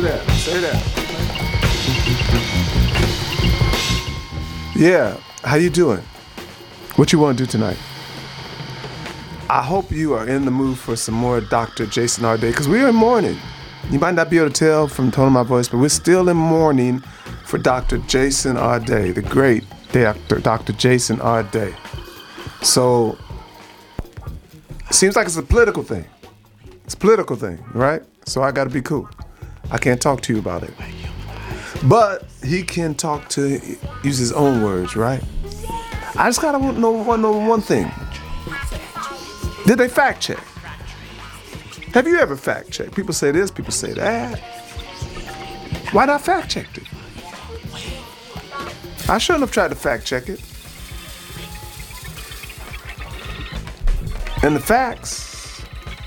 Do that. Say that. Yeah. How you doing? What you want to do tonight? I hope you are in the mood for some more Dr. Jason R. Day, because we're in mourning. You might not be able to tell from the tone of my voice, but we're still in mourning for Dr. Jason R. Day, the great Dr. Jason R. Day. So, it seems like it's a political thing. It's a political thing, right? So I got to be cool. I can't talk to you about it. But he can use his own words, right? I just gotta know one thing. Did they fact check? Have you ever fact checked? People say this, people say that. Why not fact check it? I shouldn't have tried to fact check it. And the facts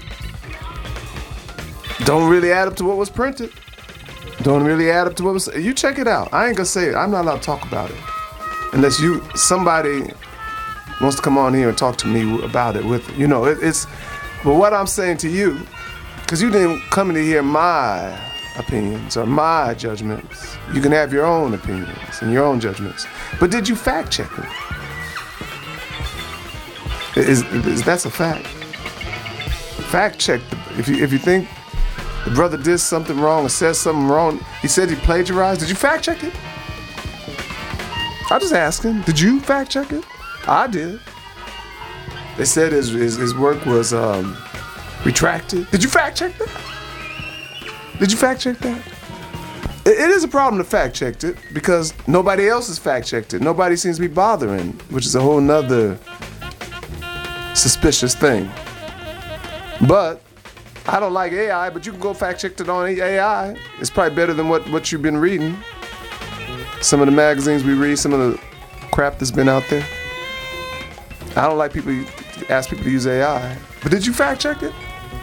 don't really add up to what was printed. Don't really add up to what was. You check it out. I ain't gonna say it. I'm not allowed to talk about it unless somebody wants to come on here and talk to me about it. But what I'm saying to you, because you didn't come in to hear my opinions or my judgments. You can have your own opinions and your own judgments. But did you fact check it? That's a fact. Fact check. If you think the brother did something wrong or said something wrong, he said he plagiarized, did you fact check it? I'm just asking, did you fact check it? I did. They said his work was retracted. Did you fact check that? Did you fact check that? It is a problem to fact check it because nobody else has fact checked it. Nobody seems to be bothering, which is a whole nother suspicious thing. But I don't like AI, but you can go fact check it on AI. It's probably better than what you've been reading. Some of the magazines we read, some of the crap that's been out there. I don't like people ask people to use AI. But did you fact check it?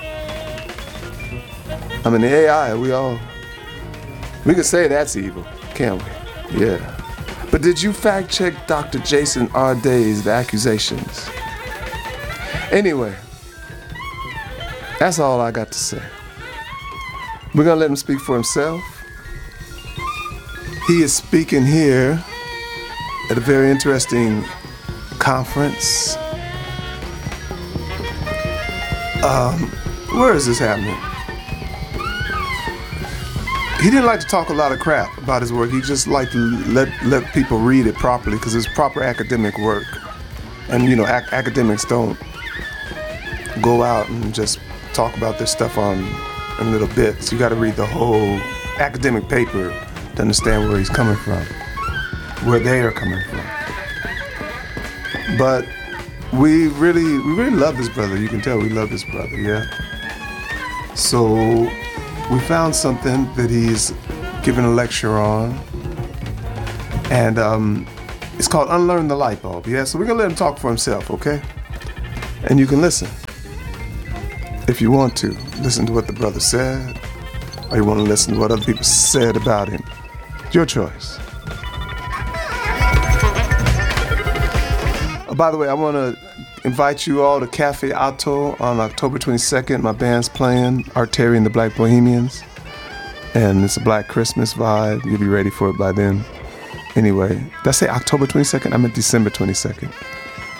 I mean, the AI, we can say that's evil, can't we? Yeah. But did you fact check Dr. Jason R. Day's accusations? Anyway, that's all I got to say. We're gonna let him speak for himself. He is speaking here at a very interesting conference. Where is this happening? He didn't like to talk a lot of crap about his work. He just liked to let people read it properly because it's proper academic work. And academics don't go out and just talk about their stuff in little bits. You got to read the whole academic paper to understand where he's coming from, where they are coming from. But we really love this brother. You can tell we love this brother, yeah? So we found something that he's given a lecture on, and it's called Unlearn the Light Bulb, yeah? So we're gonna let him talk for himself, okay? And you can listen. If you want to, listen to what the brother said, or you want to listen to what other people said about him. Your choice. By the way, I want to invite you all to Cafe Otto on October 22nd. My band's playing, Artery and the Black Bohemians. And it's a Black Christmas vibe. You'll be ready for it by then. Anyway, did I say October 22nd? I meant December 22nd.